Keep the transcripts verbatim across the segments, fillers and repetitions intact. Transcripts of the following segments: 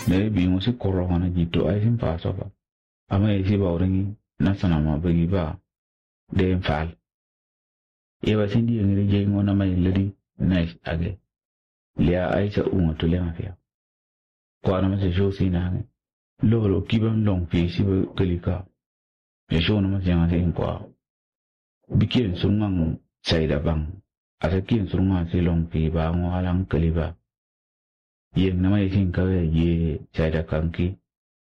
ne bi mo si korro hona jito ay sim fa so fa ama e si bawringi nasana ma bagi ba de fal e ba sindi ngiri je ngona mai ledi nice age lia aisa unga to lema fia kwa na ma se jo si na ne lo lo kiban long fi si ba kalika e jo na ma janga se kwa bikin sungang sai da bang asa kin sunga si long fi ba ngo alang kaliba yen na mai sin ka ye sai da kanki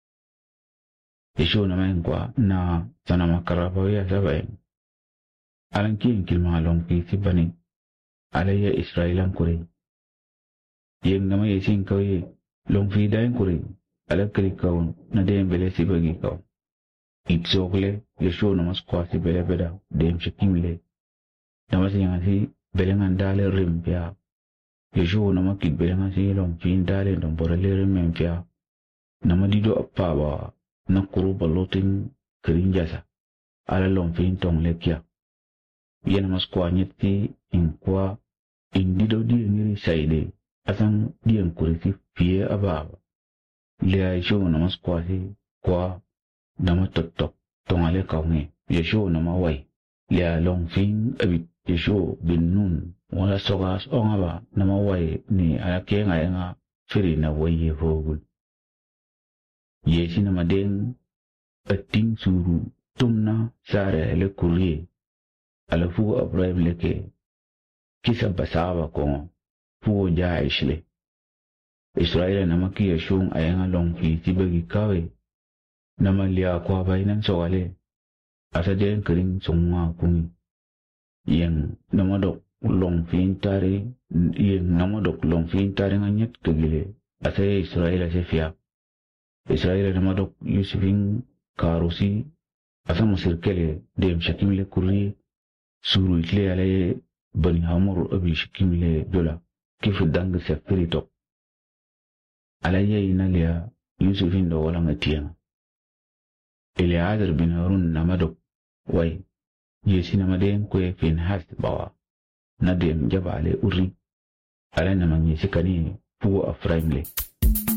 e jo na ma kwa na sana makara ba ya sabai alang kin kilma long fi si bani alaya israelan kure yen na mai sin ka ye long fi da kure ala kalika na de bele si bagi ka itsogle yesho na maskwa si bele beda dem shikimle na masi yang si bele ngandale rimpia yesho na makit bele ngasi long fin dale ndom borale rimpia na madido appa ba na kuru balotin kirinjasa ala long fin tong lekia yena maskwa nyeti inkwa indido di ngiri saide asan diyan kurisi fiye ababa lia yesho na maskwa si kwa nama tok tok tongale kaunge yesho nama wai lia long fin abit yesho bin nun wala sogas ongaba nama wai ni alake nga nga firi na wai ye vogul yesi nama den ating suru tumna sare le kurie ala fugo abrahim leke kisa basaba ko fugo jaishle Israel nama ki yesho ayanga long fi tibagi kawe nama lia kwa bainan sawale asa den kering sunga kumi yang nama dok long fin tari yang nama dok long fin tari nganyet kegile asa Israel asa fiak Israel nama dok Yusufin karusi asa masir kele dem shakim le kuri suru ikle ale bani hamur abi shakim le dola kifu dang sefiri tok alaye inalia Yusufin do wala ngatiang Eliazar bin Harun namadok wai yesi namaden kwe fin has bawa nadem jabale uri ala namang yesi kani puwa afraimle